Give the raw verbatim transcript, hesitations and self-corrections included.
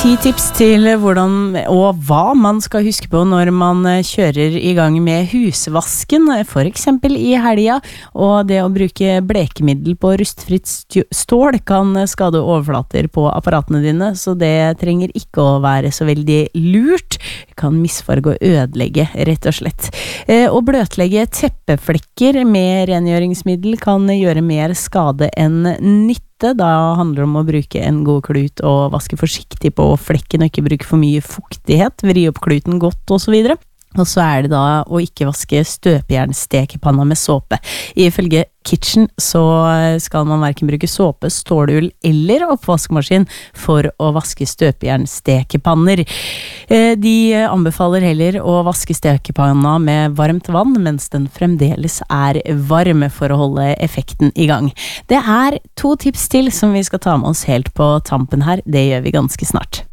Ti tips til hvordan og hva man skal huske på når man kjører i gang med husvasken, for eksempel i helga, og det å bruke blekemiddel på rustfritt stål kan skade overflater på apparatene dine, så det trenger ikke å være så veldig lurt. Det kan misfarge og ødelegge, rett og slett. Å bløtlegge teppeflekker med rengjøringsmiddel kan gjøre mer skade enn nytte. Da handler det om å bruke en god klut og vaske forsiktig på flekken og ikke bruke for mye fuktighet, vri opp kluten godt og så videre. Og så er det da å ikke vaske støpejernstekepanna med såpe. Ifølge Kitchen så skal man hverken bruke såpe, stålull eller oppvaskmaskin for å vaske støpejernstekepanner. De anbefaler heller å vaske stekepanna med varmt vann mens den fremdeles er varm for å holde effekten i gang. Det er to tips til som vi skal ta med oss helt på tampen her. Det gjør vi ganske snart.